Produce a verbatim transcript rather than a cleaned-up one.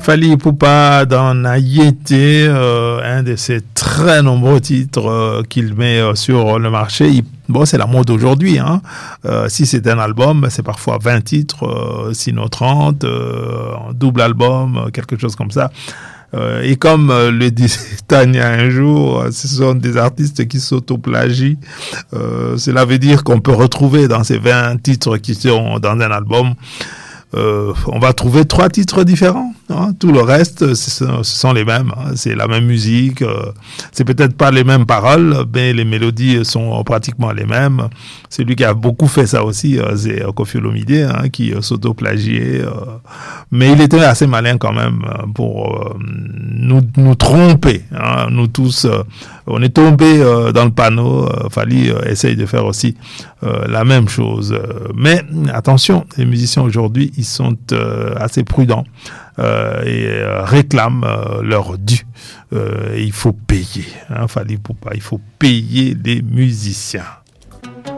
Fally Ipupa dans Naïété, euh, un de ses très nombreux titres euh, qu'il met euh, sur le marché. Il, bon, c'est la mode aujourd'hui. Hein. Euh, si c'est un album, c'est parfois vingt titres, euh, sinon trente, euh, double album, quelque chose comme ça. Euh, et comme euh, le disait Tania un jour, ce sont des artistes qui s'autoplagient. Euh, cela veut dire qu'on peut retrouver dans ces vingt titres qui sont dans un album, Euh, on va trouver trois titres différents. Hein. Tout le reste, ce sont les mêmes. Hein. C'est la même musique. Euh, c'est peut-être pas les mêmes paroles, mais les mélodies sont pratiquement les mêmes. Celui qui a beaucoup fait ça aussi, euh, c'est Koffi Olomide, hein, qui euh, s'auto-plagiait. Euh, mais il était assez malin quand même pour euh, nous, nous tromper. Hein. Nous tous, euh, on est tombés euh, dans le panneau. Euh, Fally euh, essaye de faire aussi euh, la même chose. Mais attention, les musiciens aujourd'hui, ils sont euh, assez prudents euh, et euh, réclament euh, leur dû. Euh, il faut payer. Hein, Fally Ipupa, il faut payer les musiciens.